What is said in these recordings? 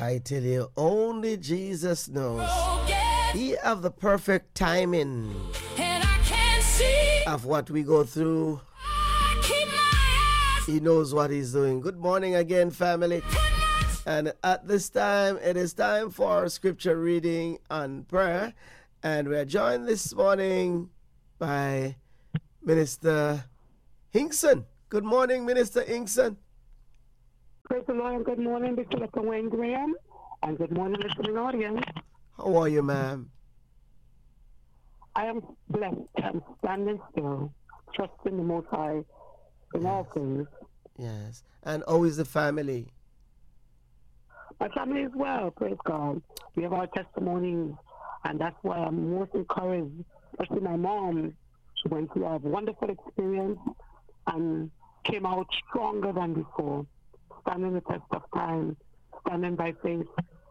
I tell you, only Jesus knows. He have the perfect timing of what we go through. He knows what he's doing. Good morning again, family. And at this time, it is time for scripture reading and prayer. And we are joined this morning by Minister Hinkson. Good morning, Minister Hinkson. Praise the Lord, and good morning, Dr. Wayne Graham, and good morning, listening audience. How are you, ma'am? I am blessed. I'm standing still, trusting the Most High in all things. Yes. And how is the family? My family is well, praise God. We have our testimonies, and that's why I'm most encouraged, especially my mom. She went through a wonderful experience and came out stronger than before, standing the test of time, standing by faith.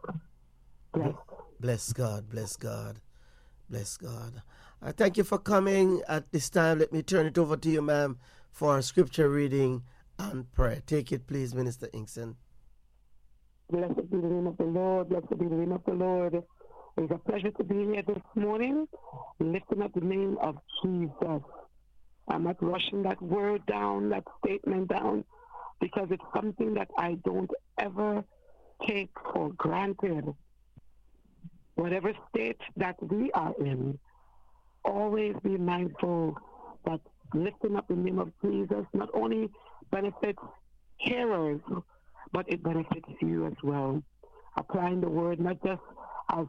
Bless God, bless God, bless God. I thank you for coming at this time. Let me turn it over to you, ma'am, for scripture reading and prayer. Take it, please, Minister Hinkson. Blessed be the name of the Lord. Blessed be the name of the Lord. It's a pleasure to be here this morning, lifting up the name of Jesus. I'm not rushing that word down, that statement down, because it's something that I don't ever take for granted. Whatever state that we are in, always be mindful that lifting up the name of Jesus not only benefits hearers, but it benefits you as well. Applying the word not just as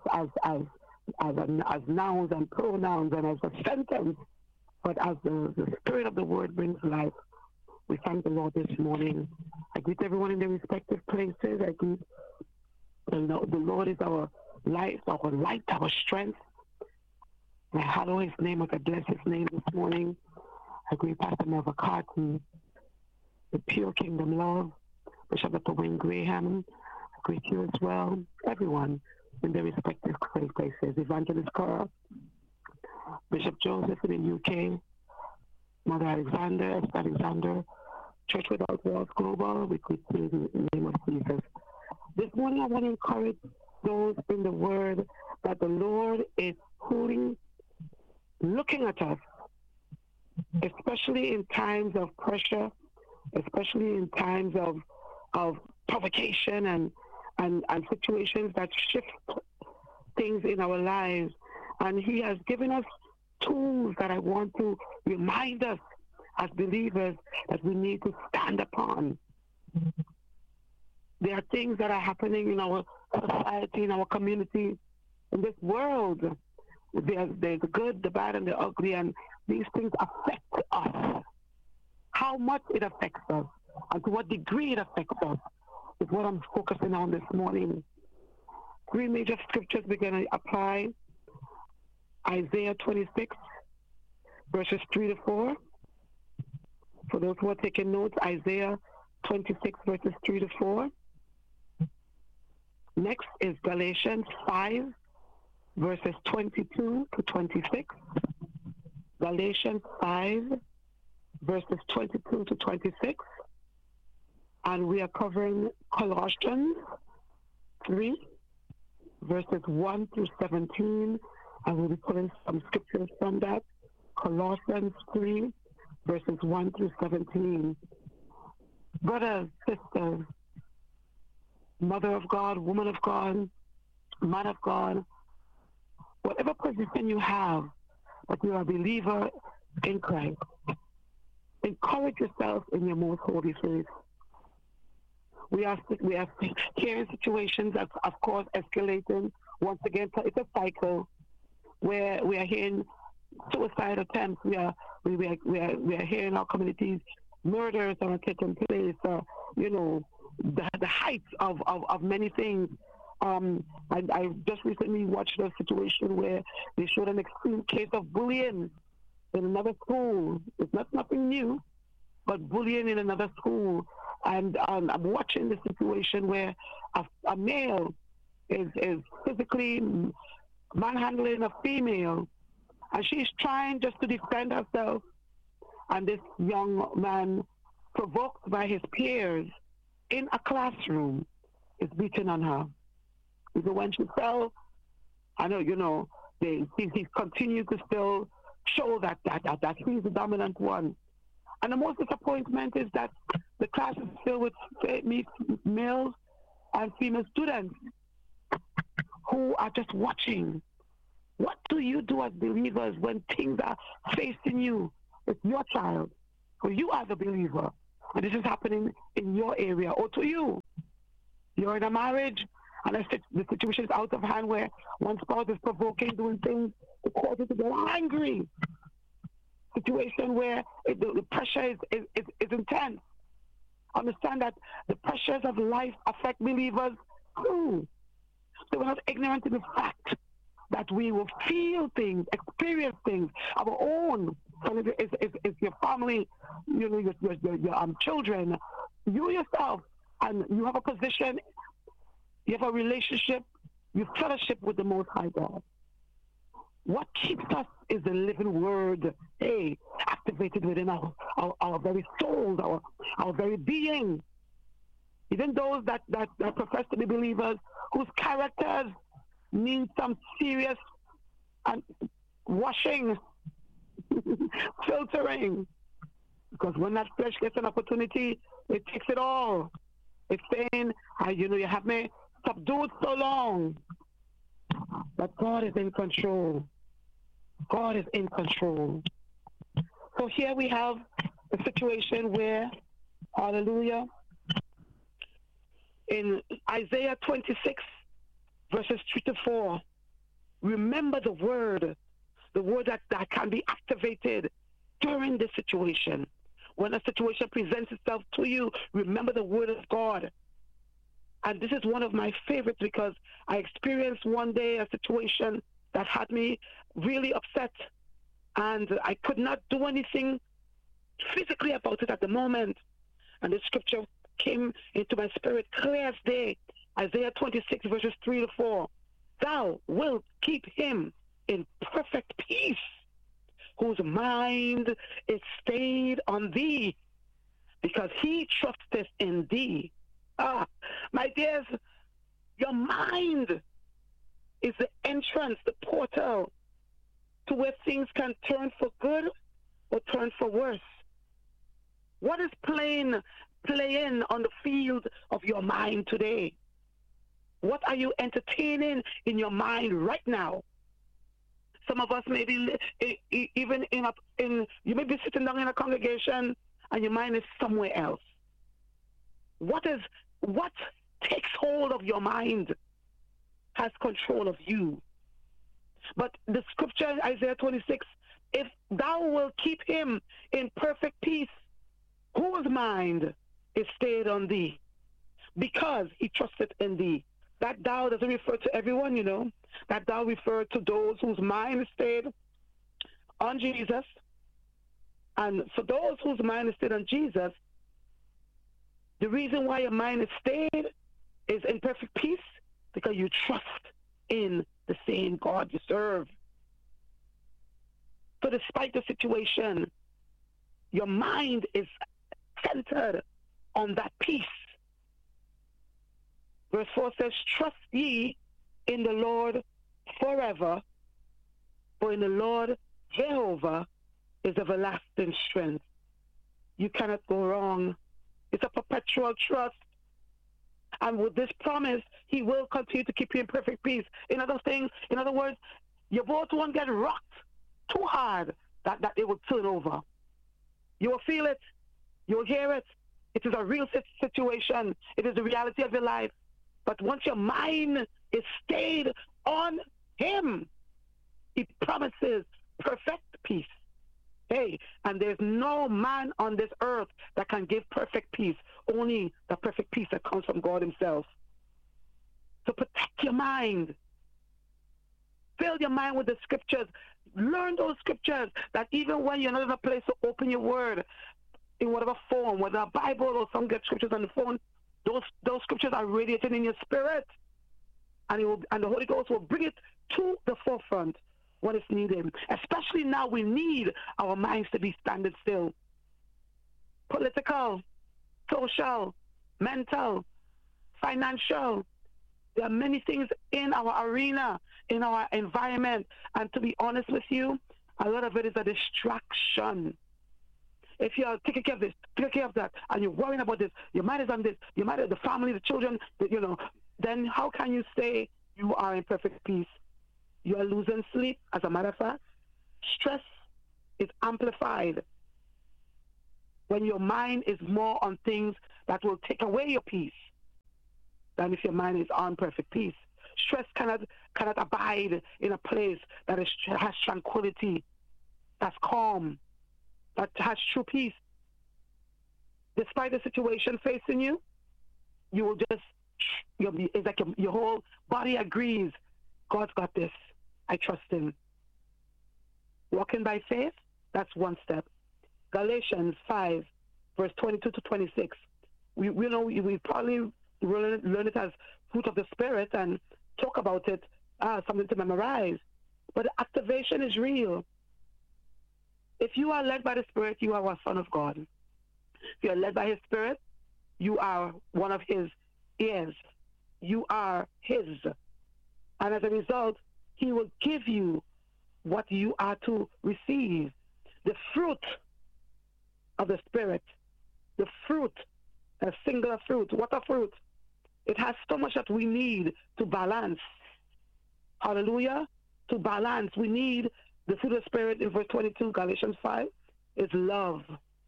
nouns and pronouns and as a sentence, but as the spirit of the word brings life. We thank the Lord this morning. I greet everyone in their respective places. I greet the Lord is our life, our light, our strength. I hallow his name, I bless his name this morning. I greet Pastor Melva Carton, the pure kingdom love, Bishop Dr. Wayne Graham. I greet you as well, everyone in their respective places. Evangelist Cora, Bishop Joseph in the UK, Mother Alexander, Esther Alexander, Church Without Walls Global. We greet you in the name of Jesus. This morning I want to encourage those in the word that the Lord is truly looking at us, especially in times of pressure, especially in times of provocation and situations that shift things in our lives. And he has given us tools that I want to remind us as believers that we need to stand upon. There are things that are happening in our society, in our community, in this world. There's the good, the bad, and the ugly, and these things affect us. How much it affects us, and to what degree it affects us, is what I'm focusing on this morning. Three major scriptures we're going to apply. Isaiah 26, verses 3 to 4. For those who are taking notes, Isaiah 26, verses 3 to 4. Next is Galatians 5, verses 22 to 26. Galatians 5, verses 22 to 26. And we are covering Colossians 3, verses 1 through 17. And we'll be pulling some scriptures from that. Colossians 3, verses 1 through 17. Brothers, sisters, mother of God, woman of God, man of God, whatever position you have, that you are a believer in Christ, encourage yourself in your most holy faith. We are hearing situations that, of course, escalating. Once again, it's a cycle where we are hearing suicide attempts. We are hearing our communities murders that are taking place. The heights of many things. I just recently watched a situation where they showed an extreme case of bullying in another school. It's not nothing new, but bullying in another school. And I'm watching the situation where a male is physically manhandling a female, and she's trying just to defend herself. And this young man, provoked by his peers in a classroom, is beating on her. Even when she fell, I know, he continued to still show that he's the dominant one. And the most disappointment is that the class is filled with male and female students who are just watching. What do you do as believers when things are facing you? It's your child. So you are the believer. And this is happening in your area or to you. You're in a marriage and the situation is out of hand where one spouse is provoking, doing things to cause you to get angry. Situation where the pressure is intense. Understand that the pressures of life affect believers too. So we're not ignorant to the fact that we will feel things, experience things, our own. So it's your family, your children, you yourself, and you have a position, you have a relationship, you fellowship with the Most High God. What keeps us is the living word, activated within our very souls, our very being. Even those that profess to be believers, whose characters need some serious and washing, filtering. Because when that flesh gets an opportunity, it takes it all. It's saying, you have me subdued so long. But God is in control. God is in control. So here we have a situation where, hallelujah, in Isaiah 26, verses 3 to 4, remember the word that can be activated during this situation. When a situation presents itself to you, remember the word of God. And this is one of my favorites because I experienced one day a situation that had me really upset, and I could not do anything physically about it at the moment. And the scripture came into my spirit clear as day. Isaiah 26, verses 3 to 4. Thou wilt keep him in perfect peace, whose mind is stayed on thee, because he trusteth in thee. My dears, your mind is the entrance, the portal to where things can turn for good or turn for worse. What is playing on the field of your mind today? What are you entertaining in your mind right now? Some of us may be even you may be sitting down in a congregation and your mind is somewhere else. What takes hold of your mind has control of you. But the scripture in Isaiah 26, if thou wilt keep him in perfect peace, whose mind is stayed on thee, because he trusted in thee. That thou doesn't refer to everyone, That thou refers to those whose mind is stayed on Jesus. And for those whose mind is stayed on Jesus, the reason why your mind is stayed is in perfect peace, because you trust in the same God you serve. So despite the situation, your mind is centered on that peace. Verse 4 says, trust ye in the Lord forever, for in the Lord Jehovah is everlasting strength. You cannot go wrong. It's a perpetual trust. And with this promise, he will continue to keep you in perfect peace. In other words, your boat won't get rocked too hard that it will turn over. You will feel it. You will hear it. It is a real situation. It is the reality of your life. But once your mind is stayed on him, he promises perfect peace. And there's no man on this earth that can give perfect peace. Only the perfect peace that comes from God himself. So protect your mind. Fill your mind with the scriptures. Learn those scriptures that even when you're not in a place to open your word, in whatever form, whether a Bible or some good scriptures on the phone, those scriptures are radiating in your spirit. And the Holy Ghost will bring it to the forefront when it's needed. Especially now, we need our minds to be standing still. Political, social, mental, financial, There are many things in our arena, in our environment. And to be honest with you, a lot of it is a distraction. If you're taking care of this, taking care of that, and you're worrying about this, your mind is on this, your mind is the family, the children, then how can you say you are in perfect peace? You are losing sleep, as a matter of fact. Stress is amplified when your mind is more on things that will take away your peace than if your mind is on perfect peace. Stress cannot abide in a place that has tranquility, that's calm, that has true peace. Despite the situation facing you, you will just, it's like your whole body agrees, God's got this. I trust him. Walking by faith, that's one step. Galatians 5, verse 22 to 26. We probably learn it as fruit of the Spirit and talk about it, something to memorize. But the activation is real. If you are led by the Spirit, you are a son of God. If you are led by his Spirit, you are one of his ears. You are his. And as a result, he will give you what you are to receive. The fruit of the Spirit. The fruit, a singular fruit. What a fruit. It has so much that we need to balance. Hallelujah. To balance. We need the fruit of the Spirit in verse 22, Galatians 5, is love.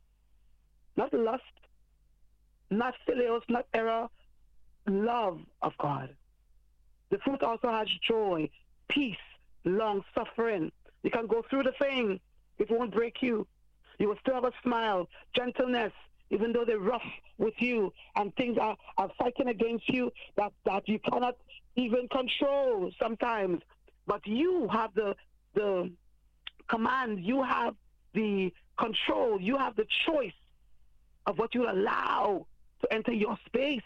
Not lust, not philios, not error. Love of God. The fruit also has joy, peace, long suffering. You can go through the thing. It won't break you. You will still have a smile, gentleness, even though they're rough with you and things are fighting against you that you cannot even control sometimes. But you have the command, you have the control, you have the choice of what you allow to enter your space.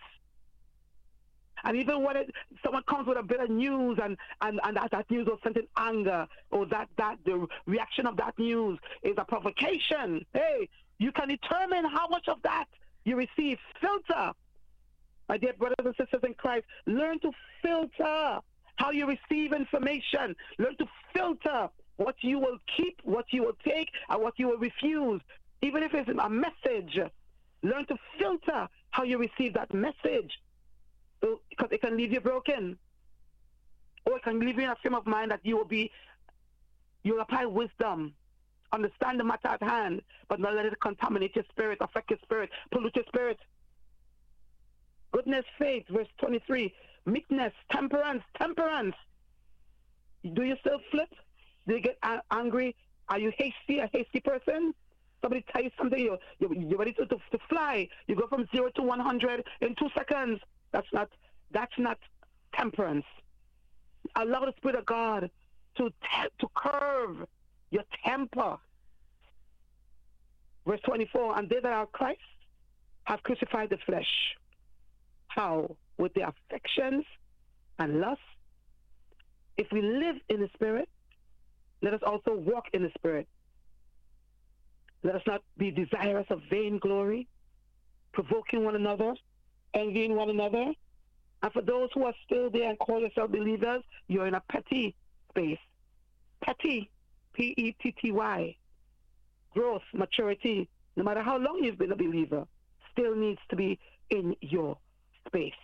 And even when someone comes with a bit of news and that news was sent in anger, or that the reaction of that news is a provocation, hey, you can determine how much of that you receive. Filter. My dear brothers and sisters in Christ, learn to filter how you receive information. Learn to filter what you will keep, what you will take, and what you will refuse. Even if it's a message, learn to filter how you receive that message. Because it can leave you broken. Or it can leave you in a frame of mind that you'll apply wisdom, understand the matter at hand, but not let it contaminate your spirit, affect your spirit, pollute your spirit. Goodness, faith, verse 23. Meekness, temperance. Do you still flip? Do you get angry? Are you hasty, a hasty person? Somebody tell you something, you're ready to fly. You go from 0 to 100 in 2 seconds. That's not temperance. Allow the Spirit of God to curve your temper. Verse 24, and they that are Christ have crucified the flesh. How? With their affections and lusts. If we live in the Spirit, let us also walk in the Spirit. Let us not be desirous of vainglory, provoking one another, envying one another. And for those who are still there and call yourselves believers, you're in a petty space. Petty, P-E-T-T-Y. Growth, maturity, no matter how long you've been a believer, still needs to be in your space.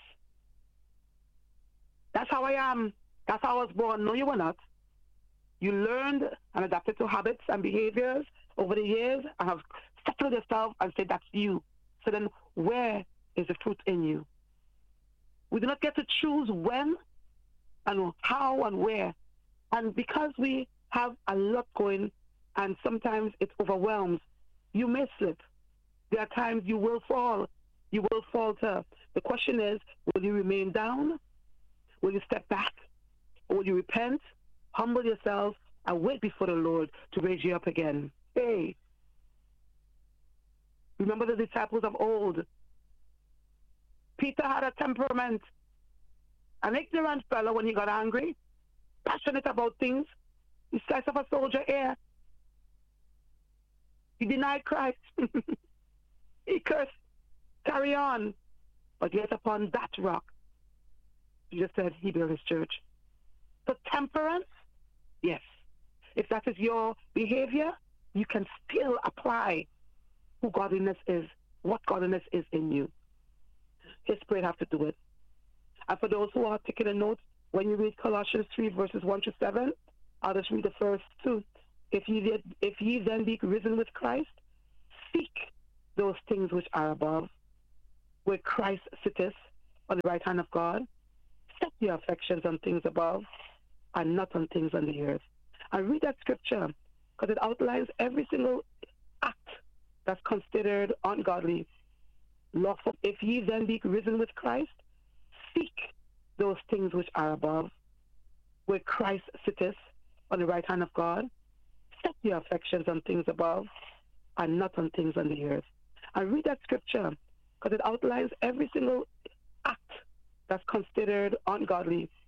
That's how I am. That's how I was born. No, you were not. You learned and adapted to habits and behaviors over the years and have settled yourself and said that's you. So then where is the fruit in you? We do not get to choose when and how and where. And because we have a lot going and sometimes it overwhelms, you may slip. There are times you will fall. You will falter. The question is, will you remain down? Will you step back? Or will you repent, humble yourself, and wait before the Lord to raise you up again? Hey, remember the disciples of old. Peter had a temperament, an ignorant fellow when he got angry, passionate about things. He sliced off a soldier ear. He denied Christ. He cursed. Carry on. But yet upon that rock, You just said he built his church. So temperance, yes. If that is your behavior, you can still apply who godliness is, what godliness is in you. His Spirit have to do it. And for those who are taking a note, when you read Colossians 3, verses 1 to 7, I'll just read the first two. If ye then be risen with Christ, seek those things which are above, where Christ sitteth on the right hand of God. Set your affections on things above and not on things on the earth. And read that scripture because it outlines every single act that's considered ungodly, lawful. If ye then be risen with Christ, seek those things which are above, where Christ sitteth on the right hand of God. Set your affections on things above and not on things on the earth. And read that scripture because it outlines every single act that's considered ungodly,